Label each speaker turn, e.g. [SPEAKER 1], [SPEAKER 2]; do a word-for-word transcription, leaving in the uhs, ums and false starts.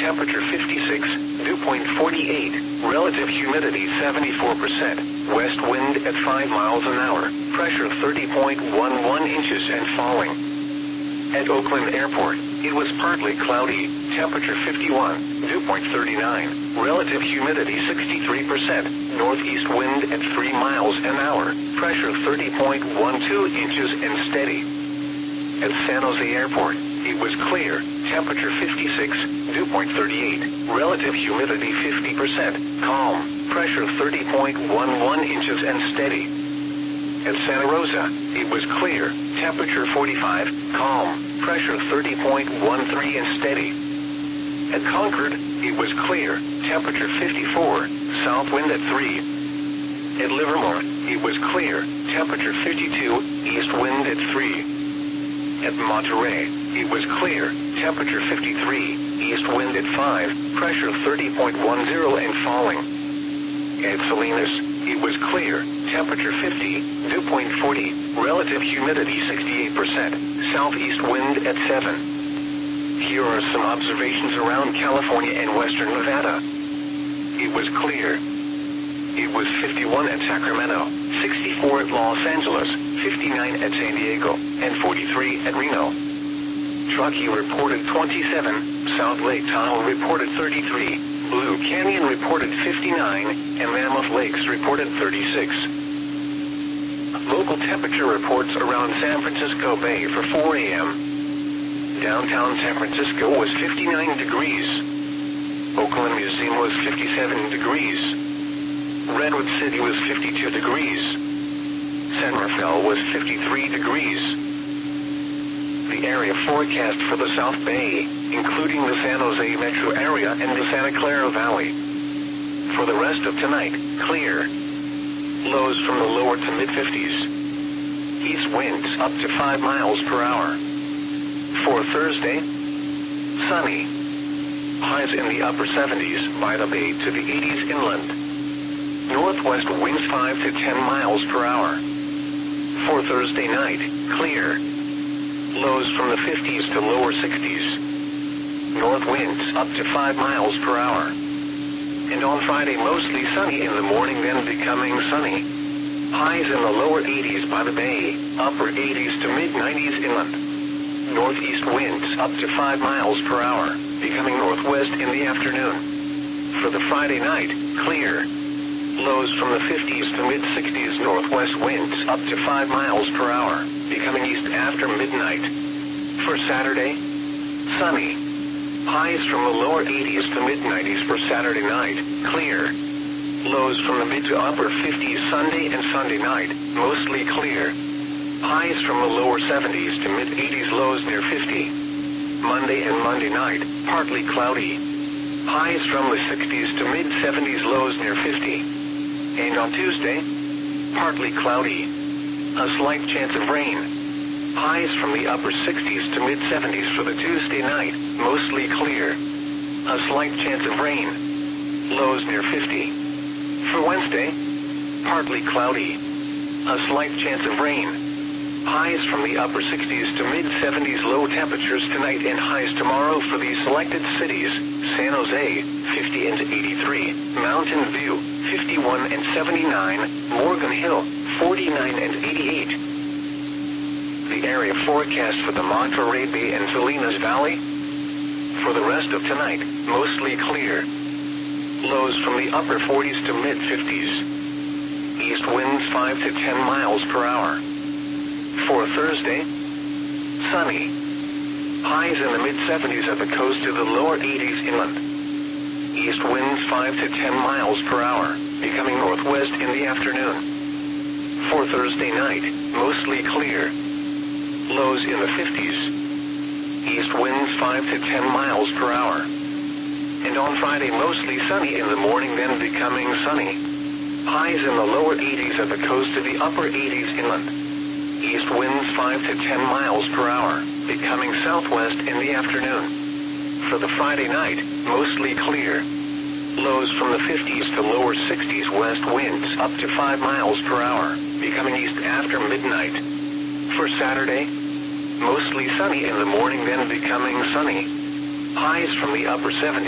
[SPEAKER 1] temperature fifty-six, dew point forty-eight, relative humidity seventy-four percent, west wind at five miles an hour, pressure thirty point one one inches and falling. At Oakland Airport, it was partly cloudy, temperature fifty-one, dew point thirty-nine, relative humidity sixty-three percent, northeast wind at three miles an hour, pressure thirty point one two inches and steady. At San Jose Airport, it was clear, temperature fifty-six, dew point thirty-eight, relative humidity fifty percent, calm, pressure thirty point one one inches and steady. At Santa Rosa, it was clear, temperature forty-five, calm, pressure thirty point one three and steady. At Concord, it was clear, temperature fifty-four, south wind at three. At Livermore, it was clear, temperature fifty-two, east wind at three. At Monterey, it was clear, temperature fifty-three, east wind at five, pressure thirty point one zero and falling. At Salinas, it was clear, temperature fifty, dew point forty, relative humidity sixty-eight percent, southeast wind at seven. Here are some observations around California and western Nevada. It was clear. It was fifty-one at Sacramento, sixty-four at Los Angeles, fifty-nine at San Diego, and forty-three at Reno. Truckee reported twenty-seven, South Lake Tahoe reported thirty-three, Blue Canyon reported fifty-nine, and Mammoth Lakes reported thirty-six. Local temperature reports around San Francisco Bay for four A M Downtown San Francisco was fifty-nine degrees. Oakland Museum was fifty-seven degrees. Redwood City was fifty-two degrees. San Rafael was fifty-three degrees. The area forecast for the South Bay, including the San Jose metro area and the Santa Clara Valley. For the rest of tonight, clear. Lows from the lower to mid-fifties. East winds up to five miles per hour. For Thursday, sunny. Highs in the upper seventies by the bay to the eighties inland. Northwest winds five to ten miles per hour. For Thursday night, clear. Lows from the fifties to lower sixties. North winds up to five miles per hour. And on Friday mostly sunny in the morning, then becoming sunny. Highs in the lower eighties by the bay, upper eighties to mid nineties inland. Northeast winds up to five miles per hour, becoming northwest in the afternoon. For the Friday night, clear. Lows from the fifties to mid sixties, northwest winds up to five miles per hour, becoming east after midnight. For Saturday, sunny. Highs from the lower eighties to mid nineties for Saturday night, clear. Lows from the mid to upper fifties Sunday and Sunday night, mostly clear. Highs from the lower seventies to mid eighties, lows near fifty. Monday and Monday night, partly cloudy. Highs from the sixties to mid seventies, lows near fifty. And on Tuesday, partly cloudy. A slight chance of rain. Highs from the upper sixties to mid seventies for the Tuesday night, mostly clear. A slight chance of rain. Lows near fifty. For Wednesday, partly cloudy. A slight chance of rain. Highs from the upper sixties to mid seventies, low temperatures tonight and highs tomorrow for these selected cities: San Jose, fifty and eighty-three, Mountain View, fifty-one and seventy-nine, Morgan Hill, forty-nine and eighty-eight. The area forecast for the Monterey Bay and Salinas Valley. For the rest of tonight, mostly clear. Lows from the upper forties to mid fifties. East winds five to ten miles per hour. For Thursday, sunny. Highs in the mid seventies at the coast to the lower eighties inland. East winds five to ten miles per hour, becoming northwest in the afternoon. For Thursday night, mostly clear. Lows in the fifties. East winds five to ten miles per hour. And on Friday mostly sunny in the morning, then becoming sunny. Highs in the lower eighties at the coast to the upper eighties inland. East winds five to ten miles per hour, becoming southwest in the afternoon. For the Friday night, mostly clear. Lows from the fifties to lower sixties, west winds up to five miles per hour, becoming east after midnight. For Saturday, mostly sunny in the morning, then becoming sunny. Highs from the upper seventies.